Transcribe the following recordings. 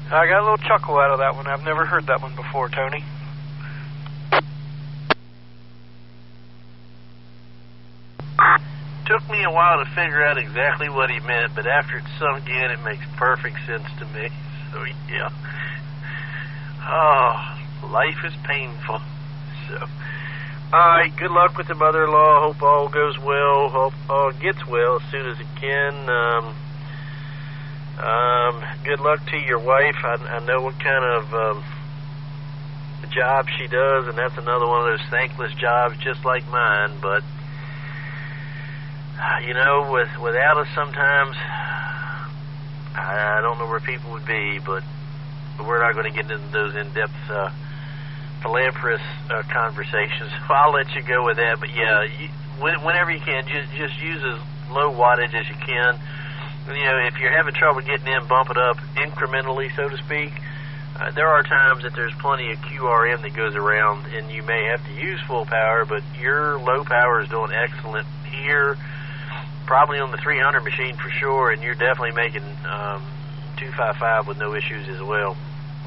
I got a little chuckle out of that one. I've never heard that one before, Tony. Took me a while to figure out exactly what he meant, but after it sunk in, it makes perfect sense to me. So, yeah. Oh, life is painful. So, all right, good luck with the mother-in-law. Hope all goes well. Hope all gets well as soon as it can. Good luck to your wife. I know what kind of job she does, and that's another one of those thankless jobs just like mine. But, you know, without us sometimes, I don't know where people would be, but we're not going to get into those in-depth philanthropist conversations. So I'll let you go with that. But, yeah, whenever you can, just use as low wattage as you can. You know, if you're having trouble getting in, bump it up incrementally, so to speak. There are times that there's plenty of QRM that goes around, and you may have to use full power, but your low power is doing excellent here, probably on the 300 machine for sure, and you're definitely making 255 with no issues as well.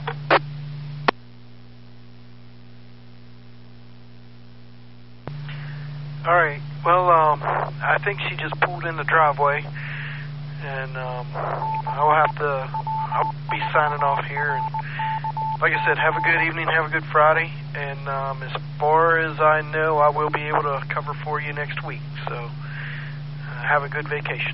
All right. Well, I think she just pulled in the driveway, and I'll be signing off here. And like I said, have a good evening, have a good Friday, and as far as I know, I will be able to cover for you next week. So have a good vacation.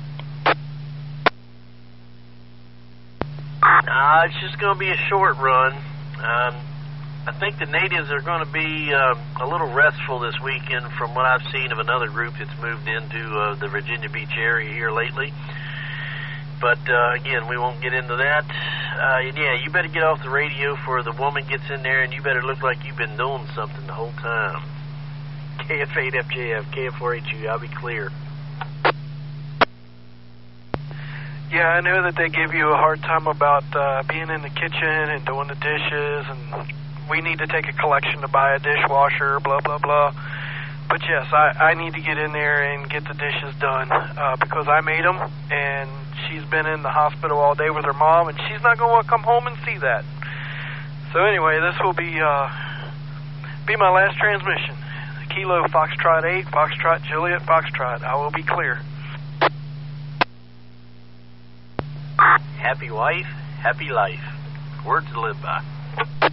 It's just going to be a short run. I think the natives are going to be a little restful this weekend from what I've seen of another group that's moved into the Virginia Beach area here lately. But, again, we won't get into that. And, yeah, you better get off the radio before the woman gets in there, and you better look like you've been doing something the whole time. KF8FJF, KF4HU, I'll be clear. Yeah, I know that they give you a hard time about being in the kitchen and doing the dishes, and we need to take a collection to buy a dishwasher, blah, blah, blah. But, yes, I need to get in there and get the dishes done because I made them, and she's been in the hospital all day with her mom, and she's not going to come home and see that. So, anyway, this will be my last transmission. Kilo Foxtrot 8, Foxtrot Juliet Foxtrot. I will be clear. Happy wife, happy life. Words to live by.